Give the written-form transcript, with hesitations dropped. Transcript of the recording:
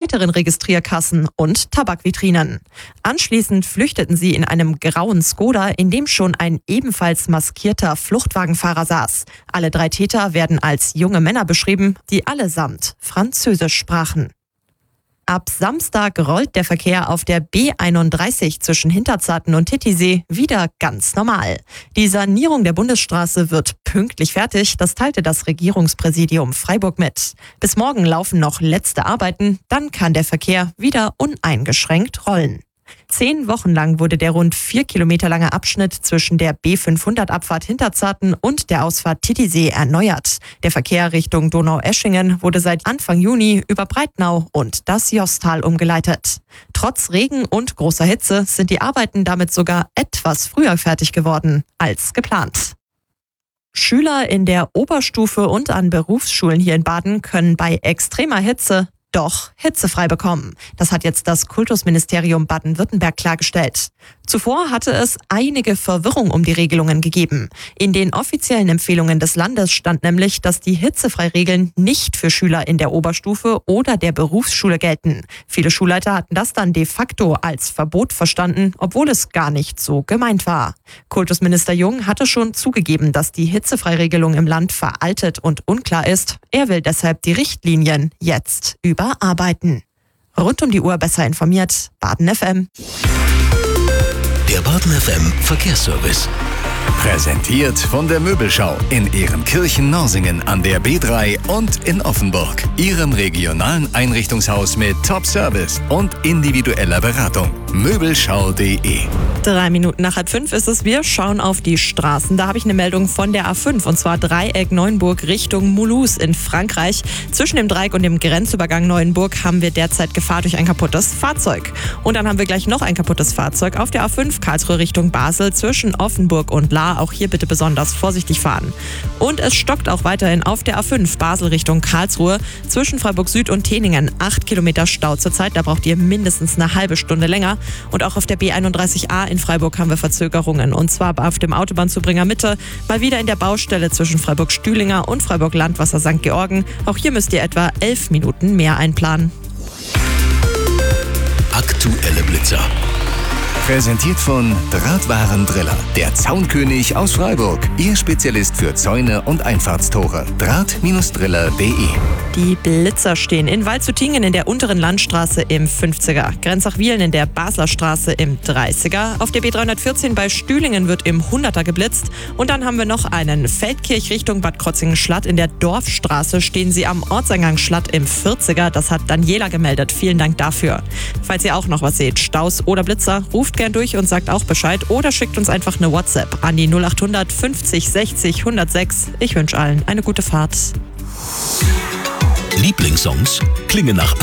weiteren Registrierkassen und Tabakvitrinen. Anschließend flüchteten sie in einem grauen Skoda, in dem schon ein ebenfalls maskierter Fluchtwagenfahrer saß. Alle 3 Täter werden als junge Männer beschrieben, die allesamt Französisch sprachen. Ab Samstag rollt der Verkehr auf der B31 zwischen Hinterzarten und Titisee wieder ganz normal. Die Sanierung der Bundesstraße wird pünktlich fertig, das teilte das Regierungspräsidium Freiburg mit. Bis morgen laufen noch letzte Arbeiten, dann kann der Verkehr wieder uneingeschränkt rollen. 10 Wochen lang wurde der rund 4 Kilometer lange Abschnitt zwischen der B500-Abfahrt Hinterzarten und der Ausfahrt Titisee erneuert. Der Verkehr Richtung Donaueschingen wurde seit Anfang Juni über Breitnau und das Josstal umgeleitet. Trotz Regen und großer Hitze sind die Arbeiten damit sogar etwas früher fertig geworden als geplant. Schüler in der Oberstufe und an Berufsschulen hier in Baden können bei extremer Hitze doch hitzefrei bekommen. Das hat jetzt das Kultusministerium Baden-Württemberg klargestellt. Zuvor hatte es einige Verwirrung um die Regelungen gegeben. In den offiziellen Empfehlungen des Landes stand nämlich, dass die Hitzefreiregeln nicht für Schüler in der Oberstufe oder der Berufsschule gelten. Viele Schulleiter hatten das dann de facto als Verbot verstanden, obwohl es gar nicht so gemeint war. Kultusminister Jung hatte schon zugegeben, dass die Hitzefreiregelung im Land veraltet und unklar ist. Er will deshalb die Richtlinien jetzt überarbeiten. Rund um die Uhr besser informiert, Baden FM. Der Baden FM Verkehrsservice. Präsentiert von der Möbelschau in Ehrenkirchen-Norsingen an der B3 und in Offenburg. Ihrem regionalen Einrichtungshaus mit Top-Service und individueller Beratung. Möbelschau.de. 3 Minuten nach 4:30 ist es. Wir schauen auf die Straßen. Da habe ich eine Meldung von der A5 und zwar Dreieck Neuenburg Richtung Mulhouse in Frankreich. Zwischen dem Dreieck und dem Grenzübergang Neuenburg haben wir derzeit Gefahr durch ein kaputtes Fahrzeug. Und dann haben wir gleich noch ein kaputtes Fahrzeug auf der A5 Karlsruhe Richtung Basel zwischen Offenburg und Lahr. Auch hier bitte besonders vorsichtig fahren. Und es stockt auch weiterhin auf der A5 Basel Richtung Karlsruhe zwischen Freiburg Süd und Teningen. 8 Kilometer Stau zurzeit, da braucht ihr mindestens eine halbe Stunde länger. Und auch auf der B31a in Freiburg haben wir Verzögerungen. Und zwar auf dem Autobahnzubringer Mitte, mal wieder in der Baustelle zwischen Freiburg-Stühlinger und Freiburg-Landwasser St. Georgen. Auch hier müsst ihr etwa 11 Minuten mehr einplanen. Aktuelle Blitzer. Präsentiert von Drahtwarendriller, der Zaunkönig aus Freiburg. Ihr Spezialist für Zäune und Einfahrtstore. Draht-driller.de. Die Blitzer stehen in Waldshutingen in der unteren Landstraße im 50er, Grenzach-Wiehlen in der Basler Straße im 30er, auf der B314 bei Stühlingen wird im 100er geblitzt und dann haben wir noch einen Feldkirch Richtung Bad Krotzingen-Schlatt in der Dorfstraße stehen sie am Ortseingang Schlatt im 40er, das hat Daniela gemeldet, vielen Dank dafür. Falls ihr auch noch was seht, Staus oder Blitzer, ruft gern durch und sagt auch Bescheid oder schickt uns einfach eine WhatsApp an die 0800 50 60 106. Ich wünsche allen eine gute Fahrt. Lieblingssongs klingen nach